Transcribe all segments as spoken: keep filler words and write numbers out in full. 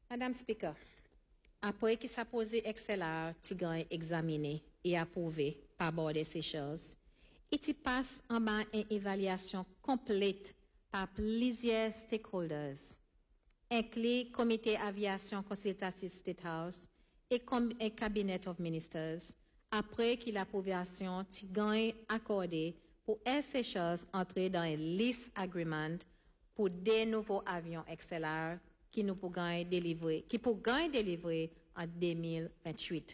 Madame Speaker, après qu'il s'est posé X L R, Tigran examiné et approuvé par Board des Seychelles, il passe en bas une évaluation complète par plusieurs stakeholders, inclut Comité Aviation Consultative State House et, et Cabinet of Ministers, après qu'il l'approbation Tigran accordée pour Air Seychelles entrer dans un lease agreement pour des nouveaux avions X L R qui nous pourront délivrer, qui pourront délivrer en deux mille vingt-huit.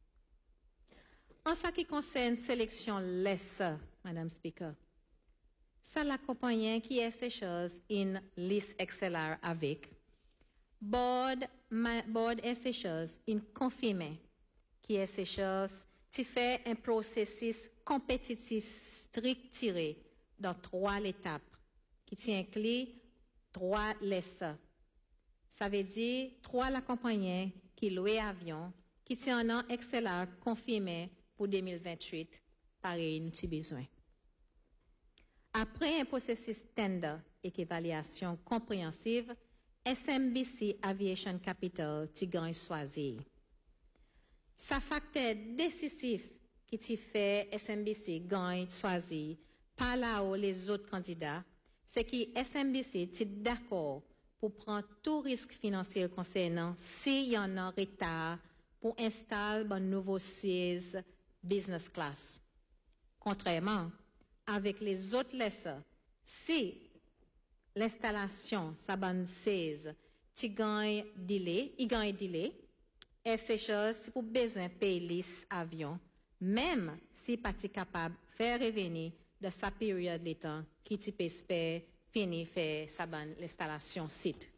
En ce qui concerne la sélection less, Madame Speaker, ça l'accompagnant qui est Seychelles in list X L R avec board board Air Seychelles in confirmé qui est Seychelles qui fait un processus compétitif strict tiré dans trois étapes qui tient clé trois less. Ça veut dire trois l'accompagnant qui loue avion qui tient un X L R confirmé pour deux mille vingt-huit, pareil, nous avons besoin. Après un processus tender et évaluation compréhensive, S M B C Aviation Capital a gagné choisi. Sa facteur décisif qui fait S M B C gagne choisi par là où les autres candidats, c'est que S M B C est d'accord pour prendre tout risque financier concernant s'il y en a retard pour installer un nouveau siège business class. Contrairement avec les autres laisseurs, si l'installation s'abonne seize, tu gagnes délai, il gagne délai, et ces choses, si pour besoin de payer les avions, même si pas capable de faire revenir de sa période de temps qui tu peux espérer finir faire s'abonne l'installation site.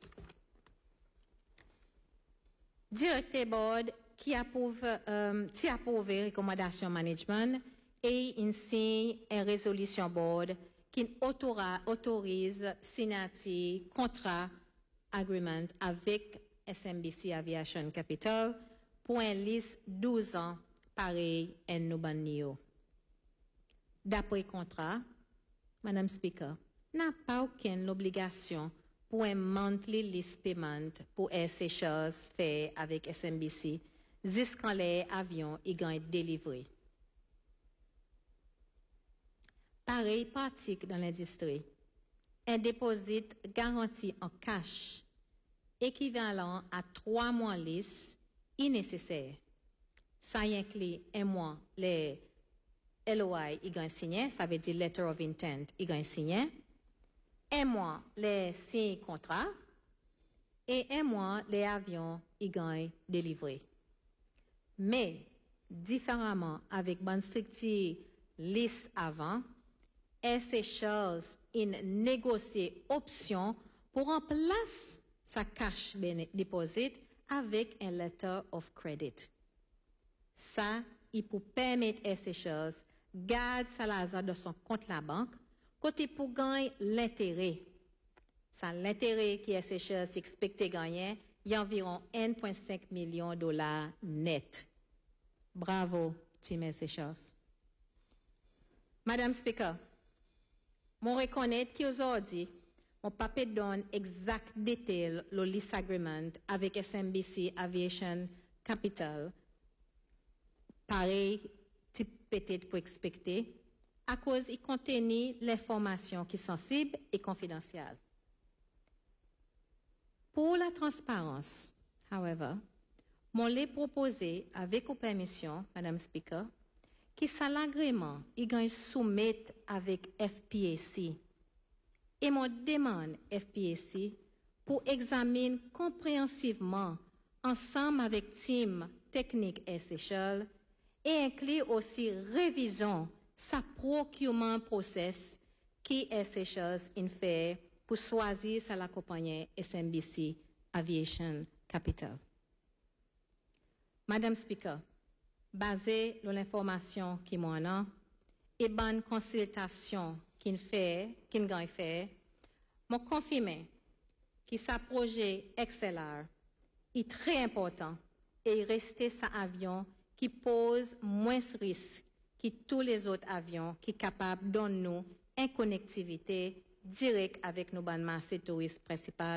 Directeur board qui approuve, euh, qui approuve recommandation management et il signe une résolution board qui autora, autorise signature contrat agreement avec S M B C Aviation Capital pour un liste douze ans pareil en Nubanio. D'après contrat, Madame Speaker, n'a pas aucune obligation pour un monthly list payment pour Air Seychelles fait avec S M B C jusqu'à les avions y gagnent délivrés. Pareil pratique dans l'industrie. Un dépôt garanti en cash équivalent à trois mois lisse est nécessaire. Ça inclut un mois les L O I y gagnent signé, ça veut dire letter of intent y gagnent signé. Un mois les signes contrats et un mois les avions y gagnent délivrés. Mais, différemment avec bonne structure liste avant, Air Seychelles a négocié option pour remplacer sa cash deposit avec un letter of credit. Ça, il peut permettre Air Seychelles garder sa l'argent de son compte la banque, côté pour gagner l'intérêt. Ça, l'intérêt qui Air Seychelles expecté gagner, il y a environ un virgule cinq million de dollars net. Bravo, Team Air Seychelles. Madame Speaker, je reconnais qu'aujourd'hui, mon papier donne exact détail le lease agreement avec S M B C Aviation Capital. Pareil, peut-être pour expecter, à cause il contient l'information qui est sensible et confidentielle. Pour la transparence, however, mon l'ai proposé avec vos permissions, Madame Speaker, qui ça l'agrément, il gagne soumettre avec F P A C. Et mon demande F P A C pour examiner comprehensivement ensemble avec team technique Air Seychelles et inclut aussi révision sa procurement process qui Air Seychelles in fait pour choisir sa la compagnie S M B C Aviation Capital. Madame Speaker, basé sur l'information qui m'en a et bonne consultation qu'il fait, qu'il gagne fait, m'a confirmé que sa projet X L R est très important et resté sa avion qui pose moins de risques que tous les autres avions qui sont capables de donner nous une connectivité directe avec nos bandes masses touristes principales.